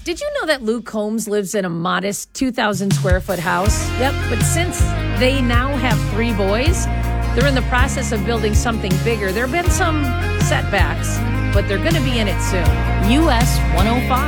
Did you know that Luke Combs lives in a modest 2,000 square foot house? Yep, but since they now have 3 boys, they're in the process of building something bigger. There have been some setbacks, but they're going to be in it soon. US 105.